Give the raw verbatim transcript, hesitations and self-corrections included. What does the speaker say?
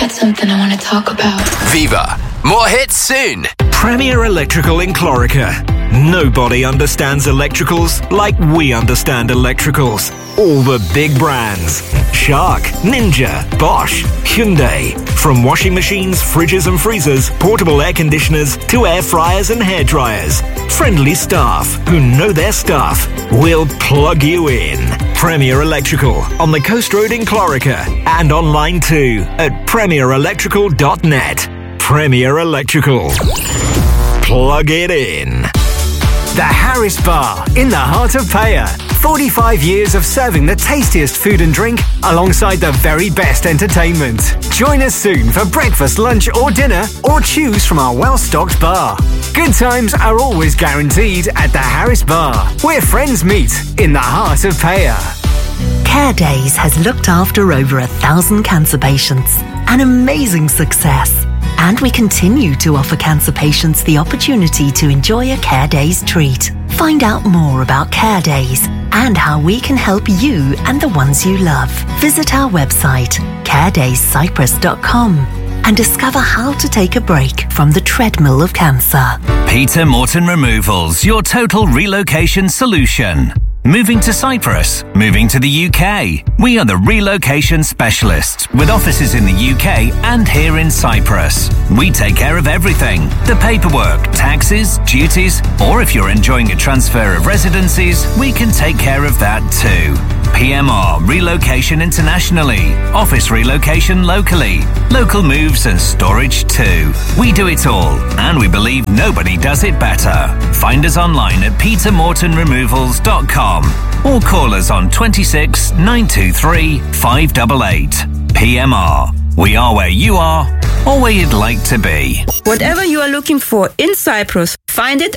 got something I want to talk about. Viva. More hits soon. Premier Electrical in Clorica. Nobody understands electricals like we understand electricals. All the big brands. Shark, Ninja, Bosch, Hyundai. From washing machines, fridges and freezers, portable air conditioners to air fryers and hair dryers. Friendly staff who know their stuff will plug you in. Premier Electrical on the Coast Road in Clorica and online too at premier electrical dot net. Premier Electrical. Plug it in. The Harris Bar in the heart of Paya. forty-five years of serving the tastiest food and drink alongside the very best entertainment. Join us soon for breakfast, lunch or dinner, or choose from our well-stocked bar. Good times are always guaranteed at the Harris Bar, where friends meet in the heart of Paya. Care Days has looked after over a thousand cancer patients. An amazing success. And we continue to offer cancer patients the opportunity to enjoy a Care Days treat. Find out more about Care Days and how we can help you and the ones you love. Visit our website, care days cyprus dot com, and discover how to take a break from the treadmill of cancer. Peter Morton Removals, your total relocation solution. Moving to Cyprus, moving to the U K. We are the relocation specialists with offices in the U K and here in Cyprus. We take care of everything. The paperwork, taxes, duties, or if you're enjoying a transfer of residencies, we can take care of that too. P M R Relocation internationally, office relocation locally, local moves and storage too. We do it all, and we believe nobody does it better. Find us online at peter morton removals dot com or call us on twenty-six nine two three five eight eight. P M R. We are where you are, or where you'd like to be. Whatever you are looking for in Cyprus, find it